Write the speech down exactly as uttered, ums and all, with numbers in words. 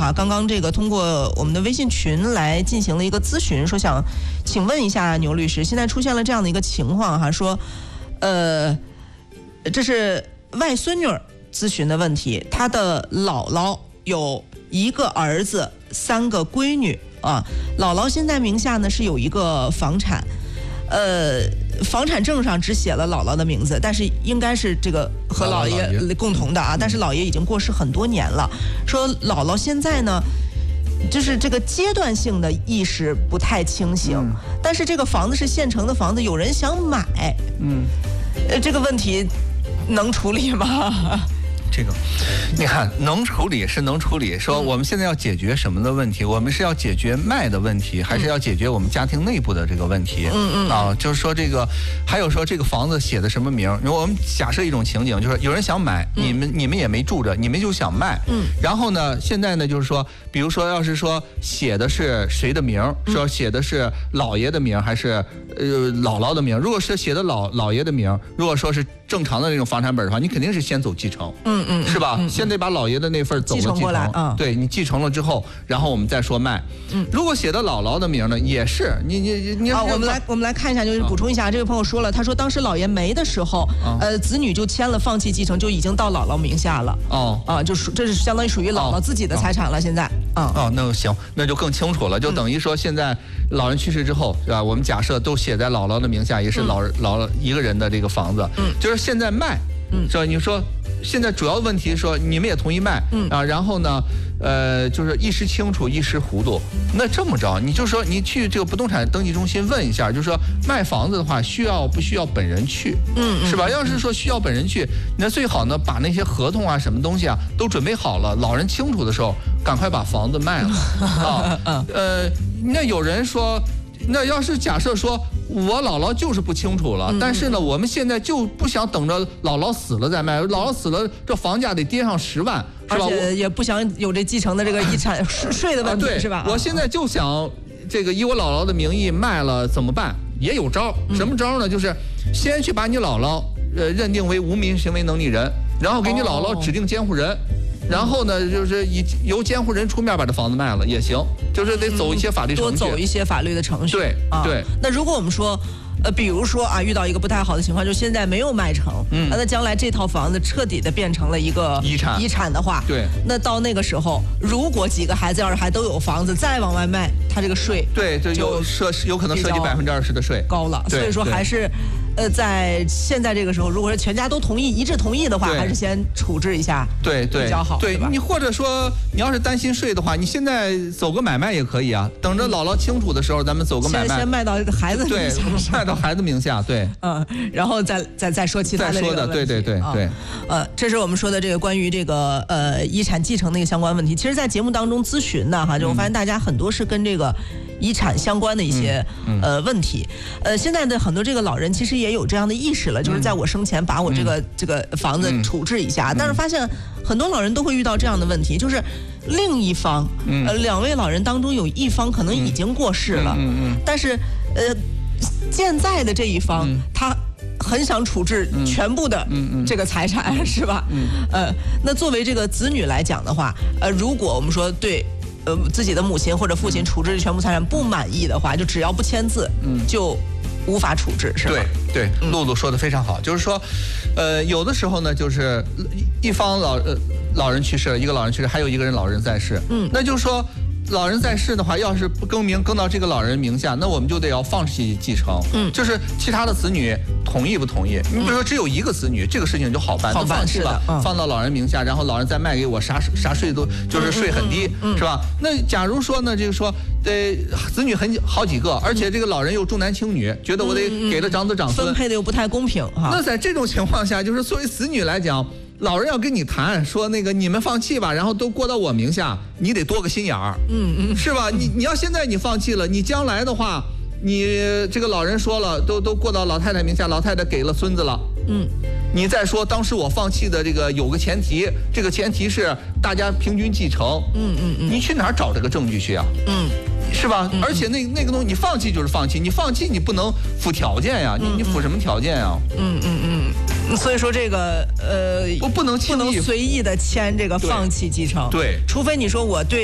哈，刚刚这个通过我们的微信群来进行了一个咨询，说想请问一下牛律师，现在出现了这样的一个情况哈，说，呃，这是外孙女咨询的问题，她的姥姥有一个儿子，三个闺女啊，姥姥现在名下呢是有一个房产，呃。房产证上只写了姥姥的名字，但是应该是这个和姥爷共同的啊。但是姥爷已经过世很多年了，说姥姥现在呢，就是这个阶段性的意识不太清醒，嗯、但是这个房子是现成的房子，有人想买，嗯，呃，这个问题能处理吗？ 这个，你看能处理是能处理。说我们现在要解决什么的问题？我们是要解决卖的问题，还是要解决我们家庭内部的这个问题？嗯嗯啊，就是说这个，还有说这个房子写的什么名？我们假设一种情景，就是有人想买，你们你们也没住着，你们就想卖。嗯。然后呢，现在呢，就是说，比如说，要是说写的是谁的名，说写的是姥爷的名，还是呃姥姥的名？如果是写的老姥爷的名，如果说是正常的那种房产本的话，你肯定是先走继承。嗯。嗯，是吧？嗯、先得把姥爷的那份走了继承过来啊。 对，你继承了之后，然后我们再说卖。嗯，如果写的姥姥的名呢，也是你你你。 啊，我们来我们来看一下，就是补充一下，啊、这位朋友说了，他说当时姥爷没的时候，啊、呃，子女就签了放弃继承，就已经到姥姥名下了。哦，啊，就属这是相当于属于姥姥自己的财产了。哦、现在，啊、 哦，那行，那就更清楚了，就等于说现在老人去世之后，是吧？我们假设都写在姥姥的名下，也是老人、嗯、姥姥一个人的这个房子。嗯，就是现在卖，嗯，是吧？你说。现在主要问题是说你们也同意卖，嗯啊，然后呢，呃，就是一时清楚一时糊涂。那这么着，你就说你去这个不动产登记中心问一下，就是说卖房子的话，需要不需要本人去？嗯，是吧？要是说需要本人去，那最好呢，把那些合同啊、什么东西啊都准备好了，老人清楚的时候，赶快把房子卖了啊。呃，那有人说。那要是假设说我姥姥就是不清楚了，嗯、但是呢，我们现在就不想等着姥姥死了再卖，姥姥死了这房价得跌上十万，是吧？ 而且也不想有这继承的这个遗产税的问题， 啊、 是吧？ 我现在就想这个以我姥姥的名义卖了怎么办？也有招，什么招呢？就是先去把你姥姥呃认定为无民行为能力人，然后给你姥姥指定监护人。哦然后呢，就是以由监护人出面把这房子卖了也行，就是得走一些法律程序， 多走一些法律的程序。 对、啊、对。 那如果我们说，呃，比如说啊，遇到一个不太好的情况，就现在没有卖成，嗯，那将来这套房子彻底的变成了一个遗产遗产的话， 对， 那到那个时候，如果几个孩子要是还都有房子，再往外卖，他这个税对就有涉有可能涉及百分之二十的税， 高了。所以说还是。呃，在现在这个时候，如果是全家都同意、一致同意的话，还是先处置一下， 对对， 比较好， 对你或者说你要是担心税的话，你现在走个买卖也可以啊。等着姥姥清楚的时候，咱们走个买卖， 先先卖到孩子名下， 对，卖到孩子名下，对， 嗯，然后再再再说其他的这个问题。 再说的，对对对对。 呃，这是我们说的这个关于这个呃遗产继承的一个相关问题。其实，在节目当中咨询呢，哈，就我发现大家很多是跟这个遗产相关的一些、嗯嗯、呃问题。呃，现在的很多这个老人其实也有这样的意识了，就是在我生前把我这个、嗯、这个房子处置一下、嗯，但是发现很多老人都会遇到这样的问题，就是另一方，嗯、呃，两位老人当中有一方可能已经过世了，嗯嗯，但是呃，健在的这一方、嗯、他。很想处置全部的这个财产、嗯、是吧？嗯，呃，那作为这个子女来讲的话，呃，如果我们说对，呃，自己的母亲或者父亲处置全部财产不满意的话，就只要不签字，嗯，就无法处置，是吧？ 对对，露露说的非常好，就是说，呃，有的时候呢，就是一方老呃老人去世了，一个老人去世，还有一个人老人在世，嗯，那就是说。老人在世的话，要是不更名更到这个老人名下，那我们就得要放弃继承。嗯，就是其他的子女同意不同意？你比如说只有一个子女，这个事情就好办， 好办是吧？嗯、放到老人名下，然后老人再卖给我，啥啥税都就是税很低，嗯嗯嗯、是吧？那假如说呢，就是说，呃，子女很好几个，而且这个老人又重男轻女，觉得我得给了长子长孙， 分配的又不太公平哈。 那在这种情况下，就是作为子女来讲。老人要跟你谈说那个你们放弃吧，然后都过到我名下，你得多个心眼儿，嗯嗯，是吧？你你要现在你放弃了，你将来的话，你这个老人说了，都都过到老太太名下，老太太给了孙子了，嗯，你再说当时我放弃的这个有个前提，这个前提是大家平均继承，嗯嗯嗯，你去哪儿找这个证据去啊？嗯。是吧？嗯、而且那那个东西，你放弃就是放弃，你放弃你不能附条件呀，嗯、你你附什么条件呀？嗯嗯嗯。所以说这个呃， 我不能轻易不能随意的签这个放弃继承， 对， 除非你说我对。